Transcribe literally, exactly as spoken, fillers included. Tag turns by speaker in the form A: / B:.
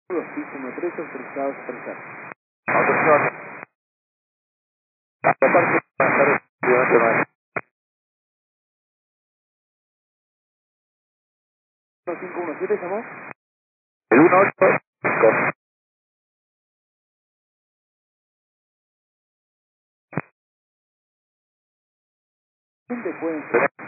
A: Los uno tres autorizados presar.
B: Autorizado. Aparte, buenas tardes.
A: uno cinco uno siete llamó.
B: El uno ocho cinco.
A: Gente pueden